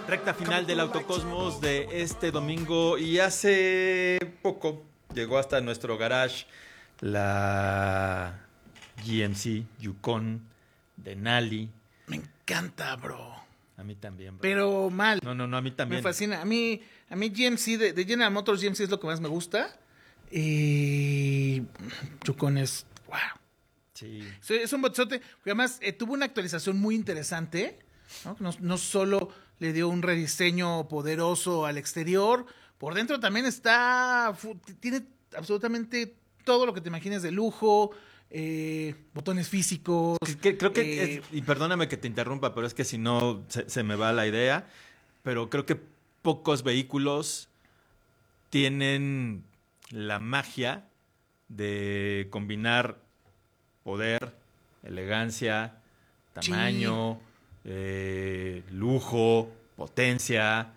Recta final del Autocosmos de este domingo y hace poco llegó hasta nuestro garage la GMC Yukon Denali. Me encanta, bro. A mí también, bro. Pero mal. No, a mí también. Me fascina. A mí GMC, de General Motors, GMC es lo que más me gusta. Y Yukon es... ¡Wow! Sí. Es un botezote. Además, tuvo una actualización muy interesante. No solo le dio un rediseño poderoso al exterior, por dentro también tiene absolutamente todo lo que te imagines de lujo, botones físicos. Creo que, y perdóname que te interrumpa, pero es que si no se me va la idea, pero creo que pocos vehículos tienen la magia de combinar poder, elegancia, tamaño, lujo, potencia,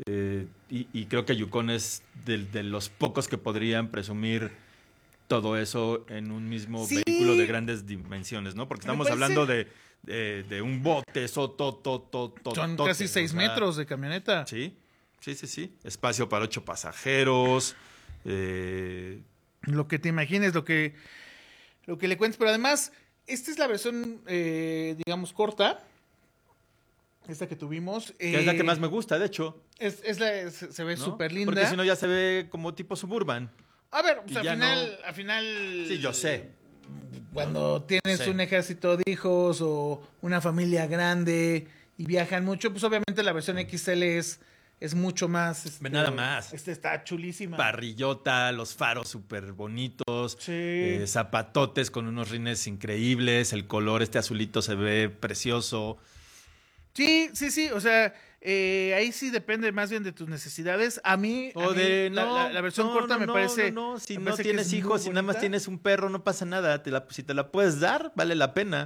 y creo que Yukon es de los pocos que podrían presumir todo eso en un mismo vehículo de grandes dimensiones, ¿no? Porque estamos hablando de un bote, son casi 6 metros de camioneta. Sí. Espacio para 8 pasajeros. Lo que te imagines, lo que le cuentes, pero además, esta es la versión, digamos, corta. Esta que tuvimos. Que es la que más me gusta, de hecho. Se ve súper linda. Porque si no ya se ve como tipo Suburban. A ver, pues al final... Sí, yo sé. Cuando tienes un ejército de hijos o una familia grande y viajan mucho, pues obviamente la versión XL es mucho más... Nada más. Está chulísima. Parrillota, los faros súper bonitos. Sí. Zapatotes con unos rines increíbles. El color, azulito se ve precioso. Sí. O sea, ahí sí depende más bien de tus necesidades. La versión corta me parece... No. Si no tienes hijos, si nada más tienes un perro, no pasa nada. Si te la puedes dar, vale la pena.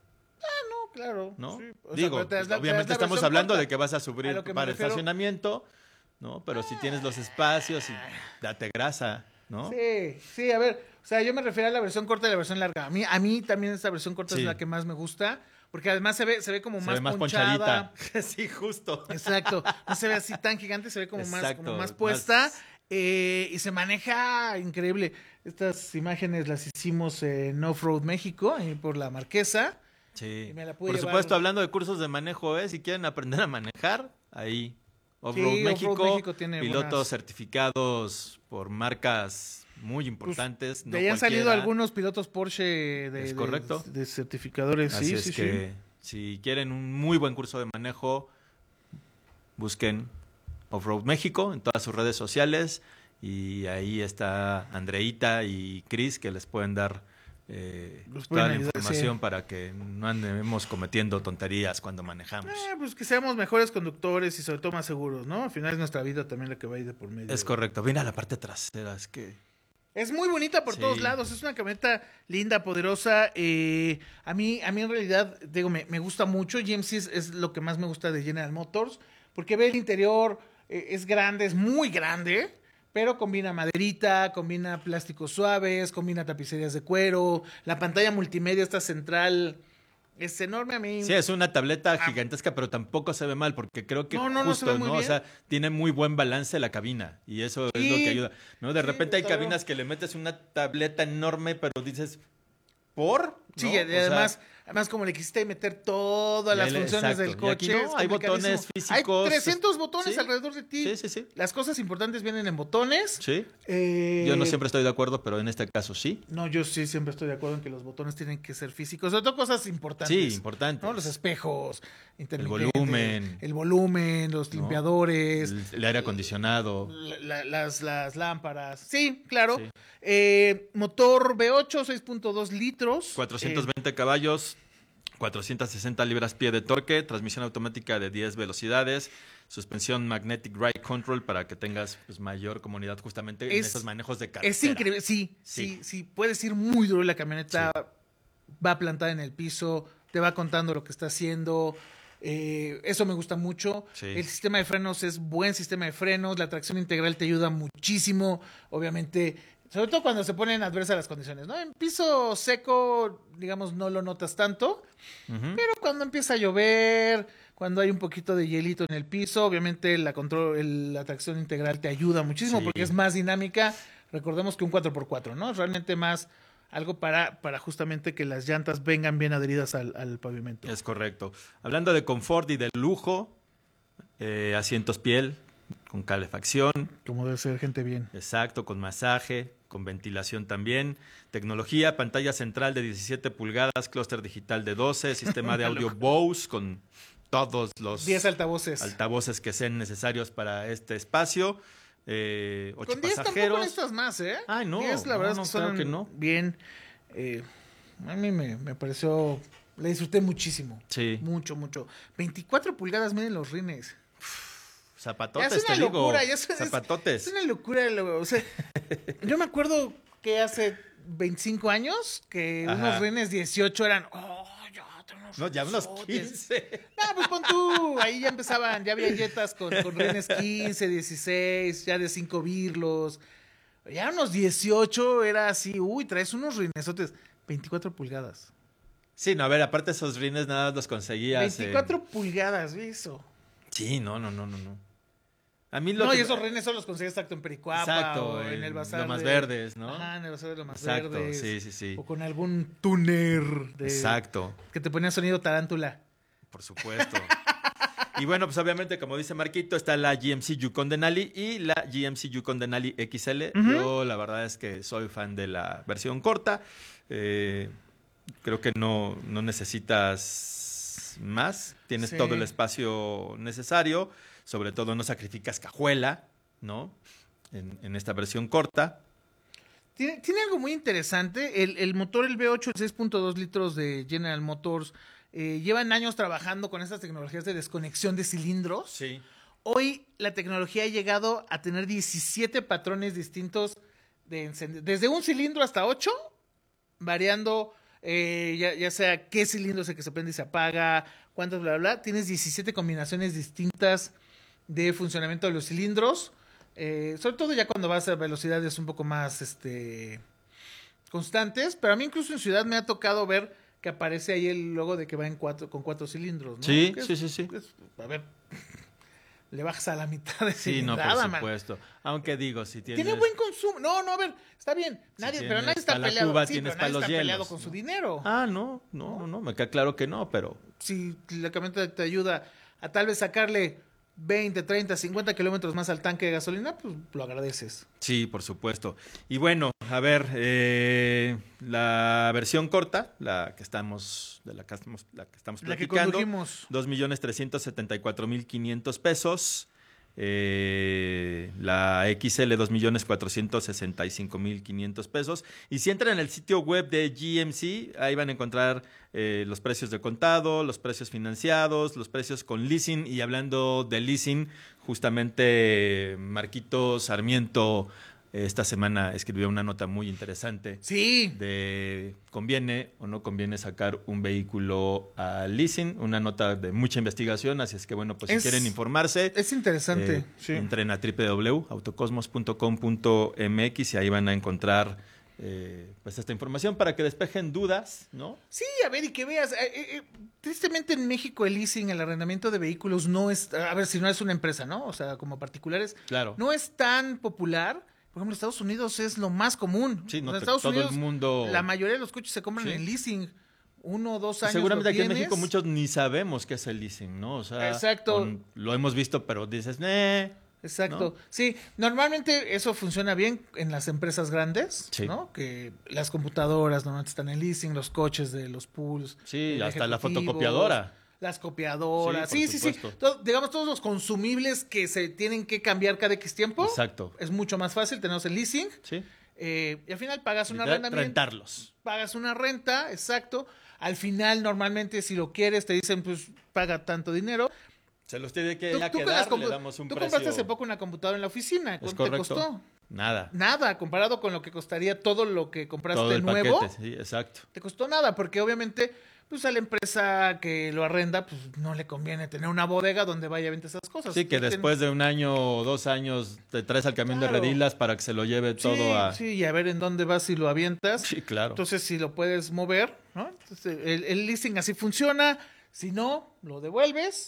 Claro. ¿No? Sí. Digo, obviamente estamos hablando de que vas a subir para estacionamiento, ¿no? Pero si tienes los espacios, date grasa, ¿no? Sí, a ver, o sea, yo me refiero a la versión corta y la versión larga. A mí también esta versión corta es la que más me gusta, porque además se ve como más ponchada. Sí, justo. Exacto. No se ve así tan gigante, se ve como más puesta. Y se maneja increíble. Estas imágenes las hicimos en Off-Road México, ahí por la Marquesa. Sí. Por supuesto, hablando de cursos de manejo, si quieren aprender a manejar, ahí Off-Road México tiene pilotos certificados por marcas muy importantes. Pues, de ahí han salido algunos pilotos Porsche ¿Es correcto? de certificadores. Así es que si quieren un muy buen curso de manejo, busquen Off-Road México en todas sus redes sociales y ahí está Andreita y Chris que les pueden dar toda la información para que no andemos cometiendo tonterías cuando manejamos. Pues que seamos mejores conductores y sobre todo más seguros, ¿no? Al final es nuestra vida también la que va a ir de por medio. Es correcto. Mira la parte trasera, es muy bonita por todos lados. Es una camioneta linda, poderosa. A mí en realidad, digo, me gusta mucho. GMC es lo que más me gusta de General Motors, porque ve el interior, es grande, es muy grande. Pero combina maderita, combina plásticos suaves, combina tapicerías de cuero. La pantalla multimedia, esta central, es enorme a mí. Sí, es una tableta gigantesca, pero tampoco se ve mal, porque creo que no se ve muy bien. O sea, tiene muy buen balance la cabina, y eso es lo que ayuda. ¿No? De repente hay cabinas que le metes una tableta enorme, pero dices, ¿por? Sí, ¿no? y además como le quisiste meter todas las funciones del coche. Aquí no, hay botones físicos. Hay 300 botones alrededor de ti. Sí. Las cosas importantes vienen en botones. Sí. Yo no siempre estoy de acuerdo, pero en este caso sí. No, yo sí siempre estoy de acuerdo en que los botones tienen que ser físicos. Sobre todo cosas importantes. Sí, importantes. ¿No? Los espejos, el volumen, los limpiadores. El aire acondicionado. Las lámparas. Sí, claro. Sí. Motor V8, 6.2 litros. 420 caballos. 460 libras-pie de torque, transmisión automática de 10 velocidades, suspensión Magnetic Ride Control para que tengas mayor comodidad justamente en esos manejos de carretera. Es increíble, sí, puedes ir muy duro y la camioneta va plantada en el piso, te va contando lo que está haciendo. Eso me gusta mucho. El sistema de frenos es buen sistema de frenos, la tracción integral te ayuda muchísimo, obviamente. Sobre todo cuando se ponen adversas las condiciones, ¿no? En piso seco, digamos, no lo notas tanto. Pero cuando empieza a llover, cuando hay un poquito de hielito en el piso. Obviamente la tracción integral te ayuda muchísimo Sí. porque es más dinámica. Recordemos que un 4x4, ¿no? Realmente más algo para justamente que las llantas vengan bien adheridas al pavimento. Es correcto. Hablando de confort y de lujo, asientos piel con calefacción, Como debe ser, gente bien. exacto, con masaje, con ventilación también, tecnología, pantalla central de 17 pulgadas, clúster digital de 12, sistema de audio Bose con todos los 10 altavoces. altavoces que sean necesarios para este espacio. 8 Con 10 tampoco pasajeros. necesitas más, ¿eh? Ay, no, 10 la no, verdad no, es que claro son que no. bien. A mí me pareció, le disfruté muchísimo. Sí. Mucho, mucho. 24 pulgadas, miren los rines. Zapatotes, Ya es una te digo. locura, ya Zapatotes. es una locura. O sea, yo me acuerdo que hace 25 años que Ajá. unos rines 18 eran, ya, tengo unos No, ya unos rinzotes. 15. No, pues pon tú, ahí ya empezaban, ya había jetas con rines 15, 16, ya de 5 birlos. Ya unos 18 era así, traes unos rinesotes, 24 pulgadas. Sí, no, a ver, aparte esos rines nada más los conseguías. 24 pulgadas, ¿ve eso? Sí, no. A mí lo No, que... y esos rines solo los conseguías exacto en Pericuapa Exacto, o en el bazar Lomas de Verdes, ¿no? Ajá, en el bazar de Lomas Exacto, Verdes. sí. O con algún tuner Exacto, que te ponía sonido tarántula. por supuesto. Y bueno, pues obviamente, como dice Marquito, está la GMC Yukon Denali y la GMC Yukon Denali XL. Yo la verdad es que soy fan de la versión corta. Creo que no necesitas más. Tienes Sí. todo el espacio necesario. Sobre todo no sacrificas cajuela, ¿no? En esta versión corta. Tiene algo muy interesante. El motor, el V8, el 6.2 litros de General Motors, llevan años trabajando con estas tecnologías de desconexión de cilindros. Sí. Hoy la tecnología ha llegado a tener 17 patrones distintos de encender, desde un cilindro hasta 8, variando ya sea qué cilindro es el que se prende y se apaga, cuántos, bla, bla, bla. Tienes 17 combinaciones distintas de funcionamiento de los cilindros, sobre todo ya cuando vas a velocidades un poco más constantes, pero a mí incluso en ciudad me ha tocado ver que aparece ahí el logo de que va con 4 cilindros, ¿no? Sí, Que sí. a ver, le bajas a la mitad de Sí, no, cilindrada, por man. supuesto. Aunque digo, si tienes... Tiene buen consumo. No, a ver, está bien. Pero tienes nadie está para la peleado. Cuba, Sí, tienes pero para nadie los está peleado hielos, con su ¿no? dinero. Ah, no, me queda claro que no, pero... Si la camioneta te ayuda a tal vez sacarle 20, 30, 50 kilómetros más al tanque de gasolina, pues lo agradeces. Sí, por supuesto. Y bueno, a ver, la versión corta, la que estamos La que platicando, condujimos. 2,374,500 pesos. La XL 2,465,500 pesos. Y si entran en el sitio web de GMC, ahí van a encontrar los precios de contado, los precios financiados, los precios con leasing. Y hablando de leasing, justamente Marquito Sarmiento esta semana escribió una nota muy interesante Sí. de conviene o no conviene sacar un vehículo a leasing, una nota de mucha investigación, así es que bueno, pues si quieren informarse, Es interesante. Sí. entren a www.autocosmos.com.mx y ahí van a encontrar pues esta información para que despejen dudas, ¿no? Sí, a ver, y que veas. Tristemente en México el leasing, el arrendamiento de vehículos no es, a ver, si no es una empresa, ¿no? O sea, como particulares, Claro. no es tan popular. Por ejemplo, en Estados Unidos es lo más común. Sí, no, En Estados todo Unidos, el mundo... la mayoría de los coches se compran Sí. en leasing. 1 o 2 años. Seguramente lo aquí en tienes. México muchos ni sabemos qué es el leasing, ¿no? O sea, Exacto. Lo hemos visto, pero dices, Exacto. ¿no? Sí, normalmente eso funciona bien en las empresas grandes, Sí. ¿no? Que las computadoras normalmente están en leasing, los coches de los pools. Sí, hasta la ejecutivos, fotocopiadora. Las copiadoras. Sí, Sí, por sí, sí. supuesto. Digamos, todos los consumibles que se tienen que cambiar cada X tiempo. Exacto. Es mucho más fácil tenerlos en leasing. Sí. Y al final pagas una Rentarlos. Pagas una renta, exacto. Al final, normalmente, si lo quieres, te dicen, pues, paga tanto dinero. Se los tiene que Tú ya con quedar, las le damos un tú precio. compraste hace poco una computadora en la oficina. Es ¿Cuánto te correcto. costó? Nada. Nada, comparado con lo que costaría todo lo que compraste Todo el nuevo. paquete, sí, exacto. Te costó nada, porque obviamente, pues a la empresa que lo arrenda, pues no le conviene tener una bodega donde vaya a vender esas cosas. Sí, que Tienen- después de 1 año o 2 años te traes al camión Claro. de redilas para que se lo lleve todo Sí, a... sí, y a ver en dónde vas y lo avientas. Sí, claro. Entonces, si lo puedes mover, ¿no? Entonces, el leasing así funciona. Si no, lo devuelves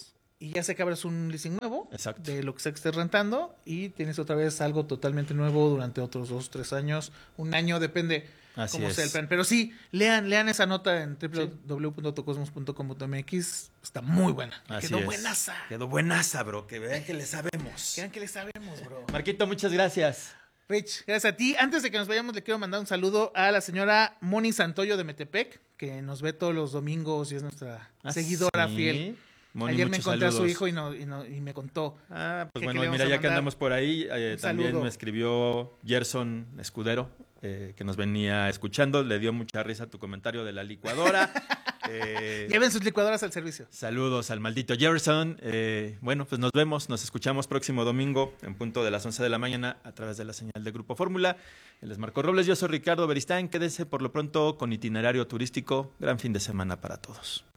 y ya sé que abres un leasing nuevo. Exacto. De lo que sea que estés rentando y tienes otra vez algo totalmente nuevo durante otros 2, 3 años, un año, depende Así cómo es. sea el plan. Pero sí, lean esa nota en www.autocosmos.com.mx, está muy buena. Así Quedó es. buenaza. Quedó buenaza, bro. Que vean que le sabemos. Quedan que le sabemos, bro. Marquito, muchas gracias. Rich, gracias a ti. Antes de que nos vayamos, le quiero mandar un saludo a la señora Moni Santoyo de Metepec, que nos ve todos los domingos y es nuestra seguidora ¿sí? fiel. Moni, Ayer me muchos encontré a su saludos. hijo y me contó. Pues que bueno, le íbamos mira, a ya que mandar andamos por ahí, también saludo. me escribió Gerson Escudero, que nos venía escuchando. Le dio mucha risa tu comentario de la licuadora. Lleven sus licuadoras al servicio. Saludos al maldito Gerson. Bueno, pues nos vemos, nos escuchamos próximo domingo en punto de las 11 de la mañana a través de la señal de Grupo Fórmula. Él es Marco Robles, yo soy Ricardo Beristain. Quédese por lo pronto con Itinerario Turístico. Gran fin de semana para todos.